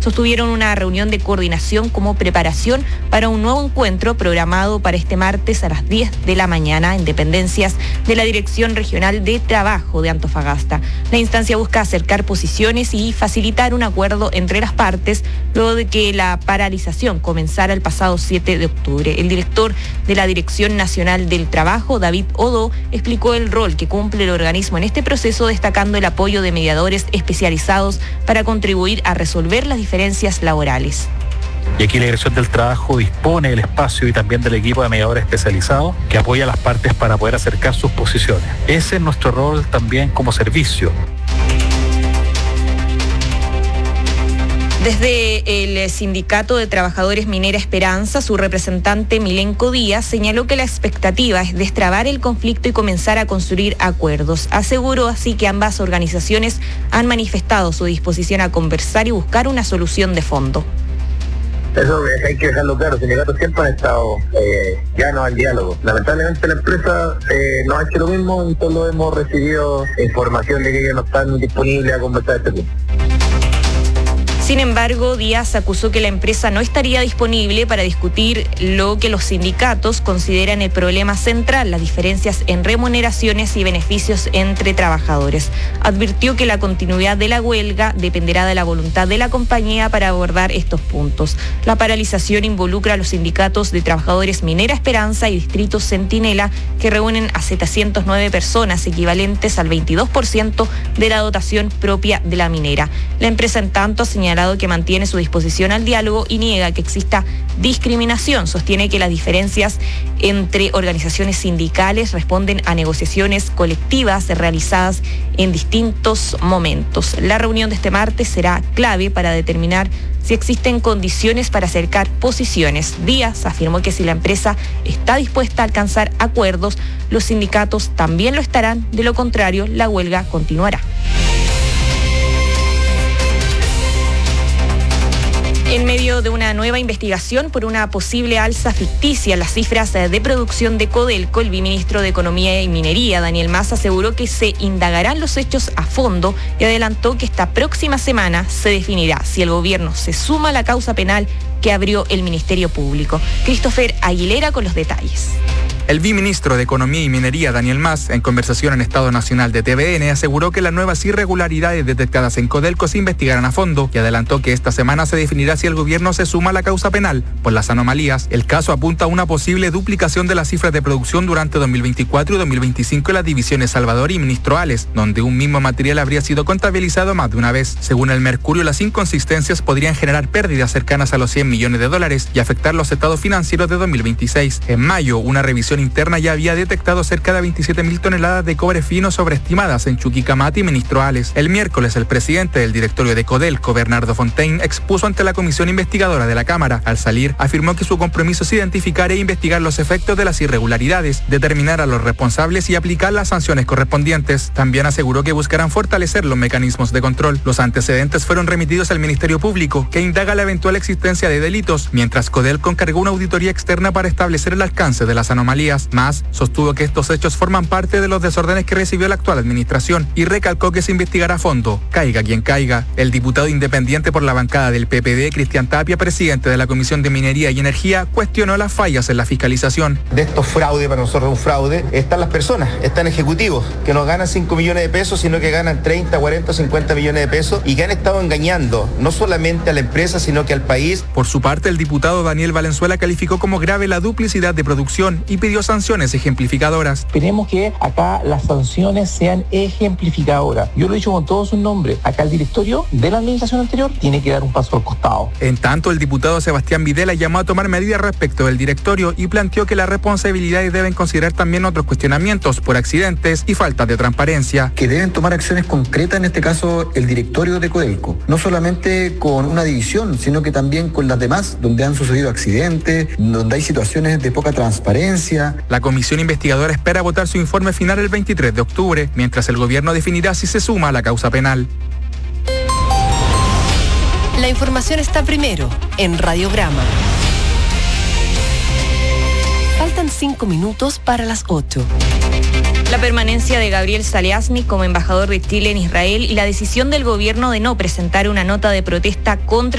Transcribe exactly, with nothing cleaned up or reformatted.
sostuvieron una reunión de coordinación como preparación para un nuevo encuentro programado para este martes a las diez de la mañana en dependencias de la Dirección Regional de Trabajo de Antofagasta. La instancia busca acercar posiciones y facilitar un acuerdo entre las partes luego de que la paralización comenzara el pasado siete de octubre. El director de la Dirección Nacional del Trabajo, David Odo, explicó el rol que cumple el organismo en este proceso, destacando el apoyo de mediadores especializados para contribuir a resolver las diferencias laborales. Y aquí la Dirección del Trabajo dispone del espacio y también del equipo de mediadores especializados que apoya a las partes para poder acercar sus posiciones. Ese es nuestro rol también como servicio. Desde el Sindicato de Trabajadores Minera Esperanza, su representante Milenko Díaz señaló que la expectativa es destrabar el conflicto y comenzar a construir acuerdos. Aseguró así que ambas organizaciones han manifestado su disposición a conversar y buscar una solución de fondo. Eso hay que dejarlo claro, los sindicatos siempre han estado eh, llanos al diálogo. Lamentablemente la empresa eh, no ha hecho lo mismo y solo hemos recibido información de que ellos no están disponibles a conversar este tema. Sin embargo, Díaz acusó que la empresa no estaría disponible para discutir lo que los sindicatos consideran el problema central, las diferencias en remuneraciones y beneficios entre trabajadores. Advirtió que la continuidad de la huelga dependerá de la voluntad de la compañía para abordar estos puntos. La paralización involucra a los sindicatos de trabajadores Minera Esperanza y Distrito Centinela, que reúnen a setecientas nueve personas, equivalentes al veintidós por ciento de la dotación propia de la minera. La empresa, en tanto, ha señalado que mantiene su disposición al diálogo y niega que exista discriminación. Sostiene que las diferencias entre organizaciones sindicales responden a negociaciones colectivas realizadas en distintos momentos. La reunión de este martes será clave para determinar si existen condiciones para acercar posiciones. Díaz afirmó que si la empresa está dispuesta a alcanzar acuerdos, los sindicatos también lo estarán. De lo contrario, la huelga continuará. En medio de una nueva investigación por una posible alza ficticia en las cifras de producción de Codelco, el viceministro de Economía y Minería, Daniel Mas, aseguró que se indagarán los hechos a fondo y adelantó que esta próxima semana se definirá si el gobierno se suma a la causa penal que abrió el Ministerio Público. Christopher Aguilera con los detalles. El viceministro de Economía y Minería, Daniel Mas, en conversación en Estado Nacional de T V N, aseguró que las nuevas irregularidades detectadas en Codelco se investigarán a fondo y adelantó que esta semana se definirá si el gobierno se suma a la causa penal por las anomalías. El caso apunta a una posible duplicación de las cifras de producción durante dos mil veinticuatro y dos mil veinticinco en las divisiones Salvador y Ministro Ales, donde un mismo material habría sido contabilizado más de una vez. Según el Mercurio, las inconsistencias podrían generar pérdidas cercanas a los cien millones de dólares y afectar los estados financieros de dos mil veintiséis. En mayo, una revisión interna ya había detectado cerca de veintisiete mil toneladas de cobre fino sobreestimadas en Chuquicamati y Ministro Ales. El miércoles, el presidente del directorio de Codelco, Bernardo Fontaine, expuso ante la comisión investigadora de la Cámara. Al salir, afirmó que su compromiso es identificar e investigar los efectos de las irregularidades, determinar a los responsables y aplicar las sanciones correspondientes. También aseguró que buscarán fortalecer los mecanismos de control. Los antecedentes fueron remitidos al Ministerio Público, que indaga la eventual existencia de delitos, mientras Codelco encargó una auditoría externa para establecer el alcance de las anomalías. Mas sostuvo que estos hechos forman parte de los desórdenes que recibió la actual administración y recalcó que se investigará a fondo, caiga quien caiga. El diputado independiente por la bancada del P P D, Cristian Tapia, presidente de la Comisión de Minería y Energía, cuestionó las fallas en la fiscalización. De estos fraudes, para nosotros un fraude, están las personas, están ejecutivos, que no ganan cinco millones de pesos, sino que ganan treinta, cuarenta, cincuenta millones de pesos y que han estado engañando no solamente a la empresa, sino que al país. Por su parte, el diputado Daniel Valenzuela calificó como grave la duplicidad de producción y pidió sanciones ejemplificadoras. Esperemos que acá las sanciones sean ejemplificadoras. Yo lo he dicho con todos sus nombres. Acá el directorio de la administración anterior tiene que dar un paso al costado. En tanto, el diputado Sebastián Videla llamó a tomar medidas respecto del directorio y planteó que las responsabilidades deben considerar también otros cuestionamientos por accidentes y falta de transparencia. Que deben tomar acciones concretas, en este caso el directorio de Codelco. No solamente con una división, sino que también con las demás, donde han sucedido accidentes, donde hay situaciones de poca transparencia. La comisión investigadora espera votar su informe final el veintitrés de octubre, mientras el gobierno definirá si se suma a la causa penal. La información está primero en Radiograma. Faltan cinco minutos para las ocho. La permanencia de Gabriel Saliasnik como embajador de Chile en Israel y la decisión del gobierno de no presentar una nota de protesta contra